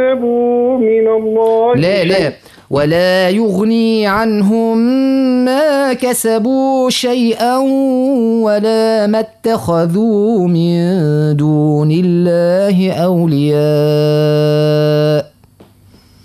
كسبوا من الله لا ولا يغني عنهم ما كسبوا شيئا ولا ما اتخذوا من دون الله أولياء